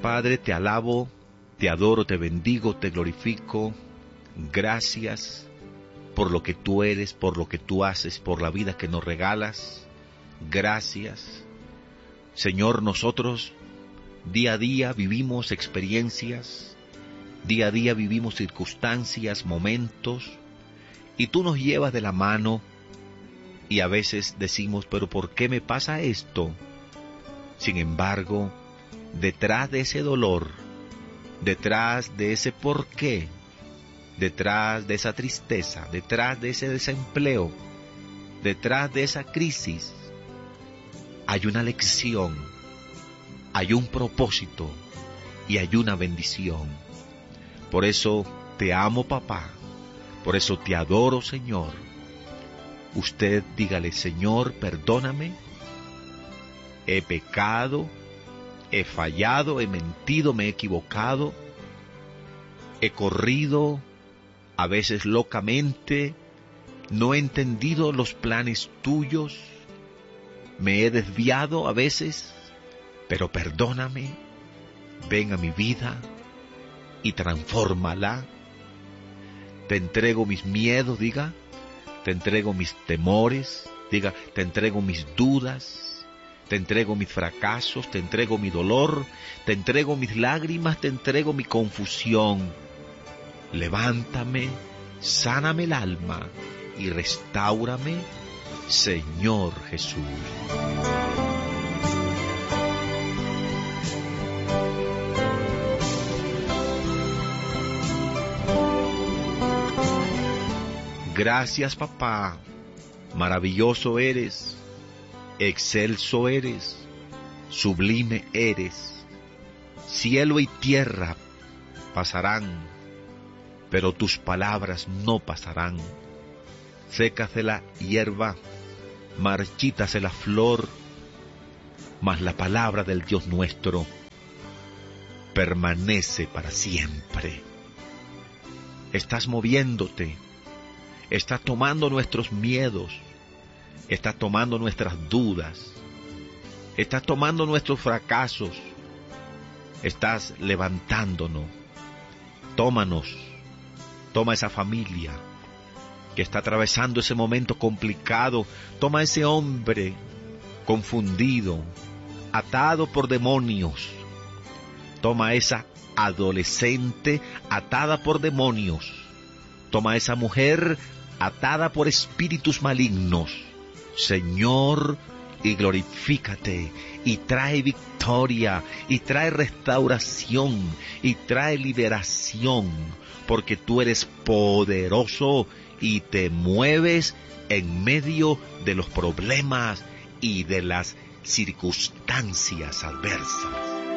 Padre, te alabo, te adoro, te bendigo, te glorifico. Gracias por lo que tú eres, por lo que tú haces, por la vida que nos regalas. Gracias. Señor, nosotros día a día vivimos experiencias, día a día vivimos circunstancias, momentos, y tú nos llevas de la mano y a veces decimos, pero ¿por qué me pasa esto? Sin embargo, detrás de ese dolor, detrás de ese por qué, detrás de esa tristeza, detrás de ese desempleo, detrás de esa crisis, hay una lección, hay un propósito y hay una bendición. Por eso te amo, papá, por eso te adoro, Señor. Usted dígale, Señor, perdóname, he pecado, he fallado, he mentido, me he equivocado, he corrido a veces locamente, no he entendido los planes tuyos, me he desviado a veces, pero perdóname, ven a mi vida y transfórmala. Te entrego mis miedos, diga, te entrego mis temores, diga, te entrego mis dudas, te entrego mis fracasos, te entrego mi dolor, te entrego mis lágrimas, te entrego mi confusión. Levántame, sáname el alma y restáurame, Señor Jesús. Gracias, papá. Maravilloso eres, excelso eres, sublime eres. Cielo y tierra pasarán, pero tus palabras no pasarán. Sécase la hierba, marchítase la flor, mas la palabra del Dios nuestro permanece para siempre. Estás moviéndote, estás tomando nuestros miedos, estás tomando nuestras dudas, estás tomando nuestros fracasos, estás levantándonos. Tómanos, toma esa familia que está atravesando ese momento complicado, toma ese hombre confundido, atado por demonios, toma esa adolescente atada por demonios, toma esa mujer atada por espíritus malignos, Señor, y glorifícate, y trae victoria, y trae restauración, y trae liberación, porque tú eres poderoso y te mueves en medio de los problemas y de las circunstancias adversas.